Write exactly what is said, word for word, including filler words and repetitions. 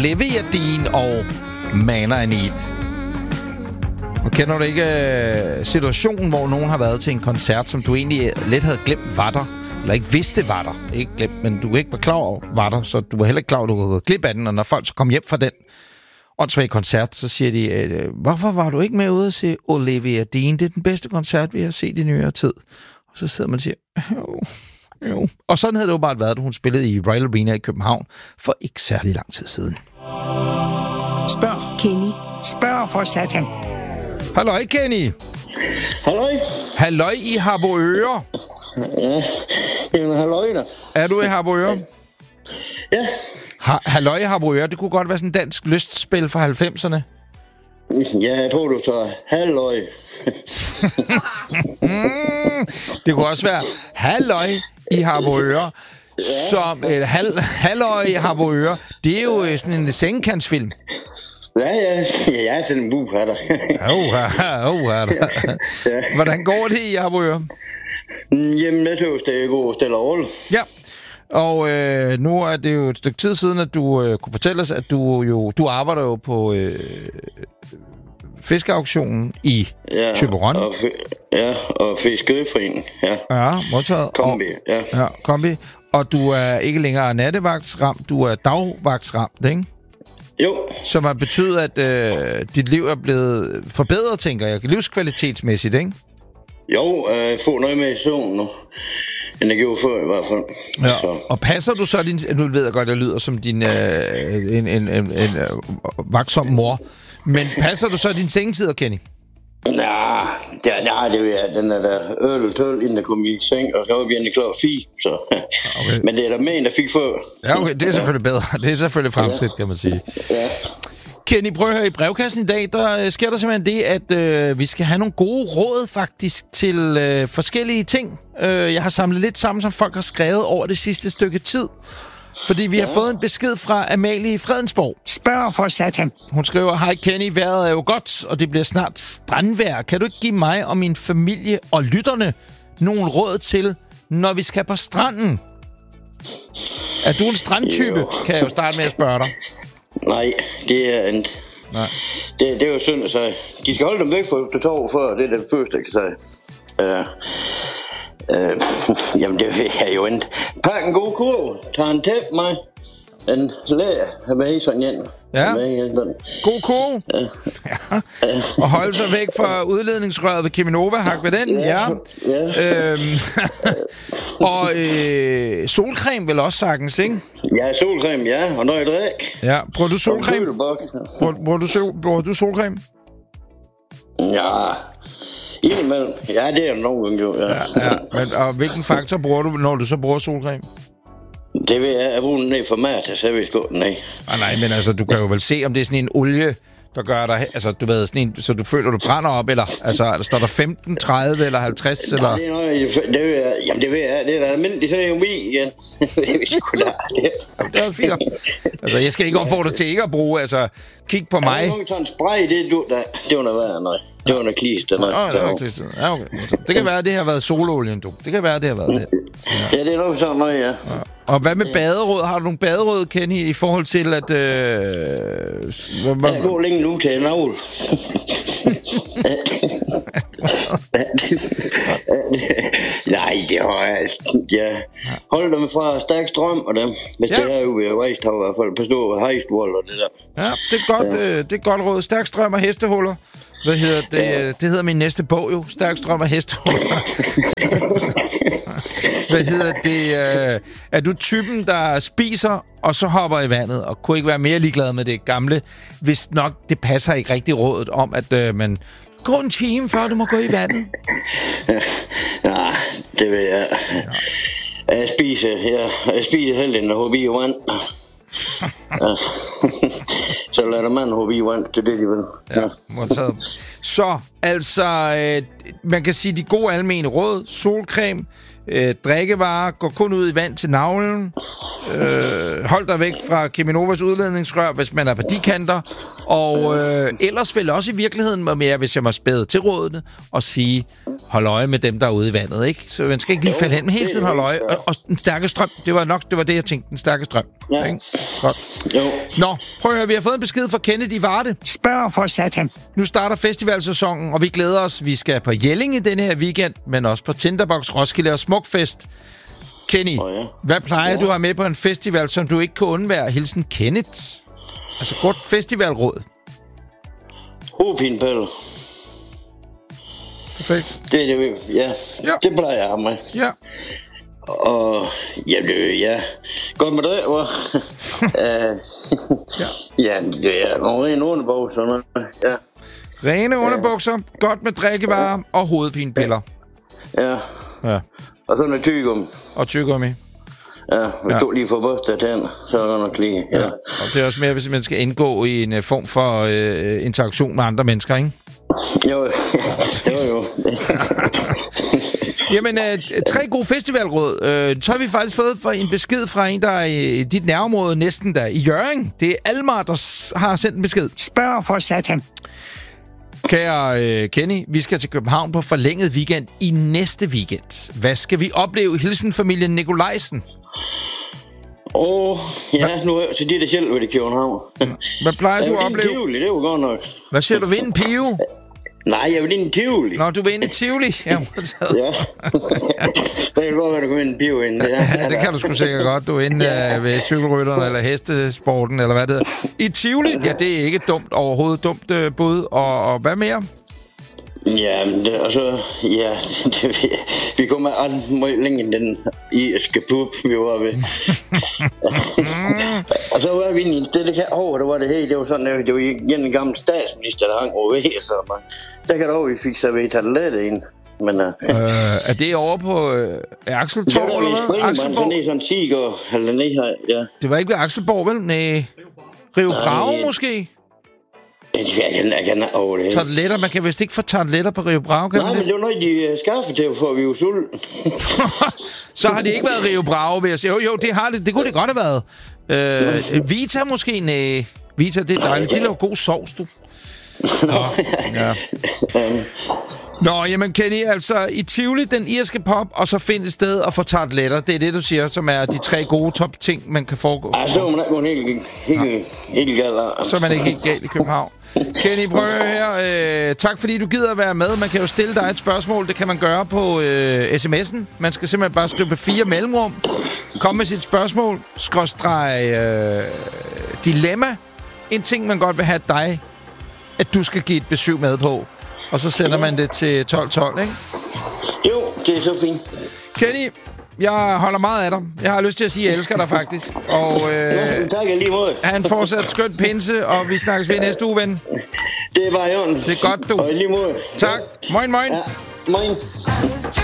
Olivia Dean og Man I Need. Og kender du ikke uh, situationen, hvor nogen har været til en koncert, som du egentlig lidt havde glemt var der? Eller ikke vidste var der? Ikke glemt, men du ikke var klar over var der, så du var heller ikke klar over, at du havde glip af den. Og når folk så kom hjem fra den åndssvage koncert, så siger de, øh, hvorfor var du ikke med ude at se Olivia Dean? Det er den bedste koncert, vi har set i nyere tid. Og så sidder man og siger, jo, jo. Og sådan havde det jo bare været, at hun spillede i Royal Arena i København for ikke særlig lang tid siden. Spørg Kenny. Spørg for satan. Halløj, Kenny. Halløj. Halløj i Harboøre. Ja, jamen halløj da. Er du i Harboøre? Ja. Ha- halløj i Harboøre, det kunne godt være sådan en dansk lystspil fra halvfemserne. Ja, jeg tror du så halløj. mm, det kunne også være halløj i Harboøre. Ja. Som et hal- halløj i Harboøre. Det er jo sådan en sengekantsfilm. Ja, ja. Ja, jeg er sådan en buhatter. Åh, åh, Hvordan går det i Harboøre? Jamen, jeg tror, det går stille og roligt. Ja. Og øh, nu er det jo et stykke tid siden, at du øh, kunne fortælle os, at du jo du arbejder jo på øh, fiskeauktionen i ja, Thyborøn. Og f- ja, og Fiskeriforeningen, ja. Ja, modtaget. Kombi, ja. Ja, kombi. Og du er ikke længere nattevagtsramt, du er dagvagtsramt, ikke? Jo. Som har betydet, at øh, dit liv er blevet forbedret, tænker jeg, livskvalitetsmæssigt, ikke? Jo, jeg øh, får noget med i søvn nu, end jeg gjorde før i hvert fald. Ja. Så. Og passer du så din... Nu ved jeg godt, jeg lyder som din øh, en, en, en, en øh, vagtsom mor. Men passer du så din sengetid, Kenny? Nej, det, nej, det ved jeg. Den er der øl tøl, inden jeg kom i seng, og så var vi endelig klar fire. Så. Okay. Men det er der med en, der fik før. Ja, okay, det er selvfølgelig bedre. Det er selvfølgelig fremtid, kan man sige. Ja. Kenny, prøv at høre, i brevkassen i dag, der sker der simpelthen det, at øh, vi skal have nogle gode råd faktisk til øh, forskellige ting. Øh, jeg har samlet lidt sammen, som folk har skrevet over det sidste stykke tid. Fordi vi har ja. fået en besked fra Amalie i Fredensborg. Spørg for satan. Hun skriver, hej Kenny, vejret er jo godt, og det bliver snart strandvejr. Kan du ikke give mig og min familie og lytterne nogle råd til, når vi skal på stranden? Er du en strandtype? Jo. Kan jeg jo starte med at spørge dig. Nej, det er en... Nej. Det, det er jo synd at sige. De skal holde dem væk fra tog før, det er det første, jeg kan sige. Uh, uh, jamen, det er jo en... Pak en god kurv, tag en tæp mig, en læger med i sådan en. Ja, god kurv. Ja. Ja. Og holde sig væk fra udledningsrøret ved Cheminova, hak ved den, ja. ja. Øhm, og øh, solcreme vel også sagtens, ikke? Ja, solcreme, ja, og noget drik. Ja, bruger du solcreme? Bruger, bruger, du, sol, bruger du solcreme? Ja, indimellem. Ja, det er nogle gange jo, ja. ja, ja. Men, og hvilken faktor bruger du, når du så bruger solcreme? Det vil jeg, jeg bruger den ned for mad, så jeg vil skå den ned. Ah, nej, men altså, du kan jo vel se, om det er sådan en olie, der gør dig, altså, du ved, sådan en, så du føler, du brænder op, eller, altså, der står der femten, tredive eller halvtreds, nej, eller? Det er noget, det vil jeg, jamen, det vil jeg, det er da almindeligt, så er det jo mig igen. det er sgu da, det jamen, det er fint. Altså, jeg skal ikke opfordre dig til ikke at bruge, altså, kig på mig. Ja, sådan en spray, det, du, der, det var noget værd, nej. Det var noget klister, nej. Åh, det var klister. Ja, okay. Det kan være, at det har været sololien, du. Det kan være, at det har været det. Ja, ja det er noget sådan noget, ja. ja. Og hvad med baderåd? Har du nogle baderåd, Kenny, i forhold til, at... Øh... Jeg går længe nu til en avl. Nej, det var jeg. Ja. Hold dem fra stærk strøm og dem. Hvis ja. det er jo ved Vejsthav, i hvert fald på stå hejstvold og det der. Ja, det er godt, ja. øh, det er godt råd. Stærk strøm og hestehuller. Hvad hedder det? Ja. Det hedder min næste bog jo. Stærk strøm og hestehuller. Hvad hedder det? Øh, er du typen, der spiser, og så hopper i vandet, og kunne ikke være mere ligeglad med det gamle, hvis nok det passer ikke rigtig rådet om, at øh, man går en time, før du må gå i vandet? Ja, det vil jeg. Ja. Jeg spiser, jeg, jeg spiser heldig, når hoppe i vand. Ja. Så lader man hoppe i vand, det er det, de vil. Ja, modtaget. Så, altså, øh, man kan sige, de gode almene råd, solcreme, øh, drikkevarer, gå kun ud i vand til navlen, øh, hold dig væk fra Cheminovas udledningsrør, hvis man er på de kanter, og øh, ellers vel også i virkeligheden med mere, hvis jeg må spæde til rådene, og sige, hold øje med dem, der er ude i vandet, ikke? Så man skal ikke lige falde hen, men hele tiden holde øje, og, og den stærke strøm, det var nok, det var det, jeg tænkte, den stærke strøm. Ja. Godt. Jo. Nå, prøv at høre, vi har fået en besked fra Kenneth i Varde. Spørg for satan. Nu starter festivalsæsonen, og vi glæder os. Vi skal på Jelling i denne her weekend, men også på Tinderbox, Roskilde og Smukfest. Kenny, oh, ja. hvad plejer ja. du at have med på en festival, som du ikke kan undvære? Hilsen Kenneth. Altså, godt festivalråd. Hovedpinepille. Perfekt. Det er det, ja. ja. Det plejer jeg at have med. Ja. Og, ja, det ja. Godt med det, hva'? uh, ja. ja, det er nogle rene underbukser. Ja. Rene underbukser, ja. godt med drikkevarer ja. og hovedpinepiller. Ja. ja. Og så noget tyggegummi. Og tyggegummi. Ja, hvis ja. du lige får børstet tænder, så er der nok lige, ja. ja. Og det er også mere, hvis man skal indgå i en uh, form for uh, interaktion med andre mennesker, ikke? Jo, jo, jo. Jamen, uh, tre gode festivalråd. Uh, så har vi faktisk fået for en besked fra en, der er i dit nærområde næsten der i Hjørring. Det er Almar, der har sendt en besked. Spørg for satan. Kære uh, Kenny, vi skal til København på forlænget weekend i næste weekend. Hvad skal vi opleve? Hilsen familien Nikolajsen. Åh, oh, ja, nu er jeg til de der selv ved det København. Hvad plejer du at opleve? Tivoli, det var godt nok. Hvad siger du, vil en pive? Nej, jeg vil ind i Tivoli. Nå, du vil ind i Tivoli? Ja. ja. Det kan godt være, du kan ind i Tivoli. Det, ja, det kan du sgu sikkert godt. Du er inde ja. uh, ved cykelrytterne eller hestesporten, eller hvad det hedder. I Tivoli? Ja, det er ikke dumt overhovedet. Dumt uh, bud. Og, og hvad mere? Ja, men det, altså, ja, det, vi, vi kommer alt meget længe den irske pub, vi var ved. Og så var vi inde i det, det kan over, der var det her, det var sådan, det var igen en gammel statsminister, der hang over ved, så man, der kan det over, vi fik serveret tartelettet ind. Men, uh, øh, er det over på øh, Axeltorv, eller hvad? Axelborg? Det er sådan en tiger, eller ned her, ja. Det var ikke ved Axelborg, vel? Nej. Rio Bravo, måske? Jeg kan, jeg kan over det hele. Tarteletter? Man kan vist ikke få tarteletter på Rio Bravo, kan Nej, man men det var noget, de uh, skaffede til, for vi var sulten. Så har det ikke været Rio Bravo, vil jeg sige. Jo, jo, det har det. Det kunne det godt have været. Øh, Vita måske? Næh. Vita, det er dejligt. De laver god sovs, du. Nå, ja. Nå, jamen Kenny, altså i Tivoli, den irske pop, og så finde et sted og få tarteletter. Det er det, du siger, som er de tre gode top ting, man kan foregå. Ej, så er man ikke nogen helt, helt, helt galt. Så er man ikke helt galt i København. Kenny, prøv her. Øh, tak fordi du gider at være med. Man kan jo stille dig et spørgsmål. Det kan man gøre på øh, sms'en. Man skal simpelthen bare skrive på fire mellemrum. Kom med sit spørgsmål. Skråstreg øh, dilemma. En ting, man godt vil have dig, at du skal give et besøg med på. Og så sender man det til tolv tolv, ikke? Jo, det er så fint. Kenny, jeg holder meget af dig. Jeg har lyst til at sige, at jeg elsker dig faktisk. Og øh, jo, tak lige måde. Han fortsat skønt pinse, og vi snakkes ved næste uge, ven. Det er bare i orden. Det er godt, du. Og lige måde. Tak. Moin, moin. Ja, moin.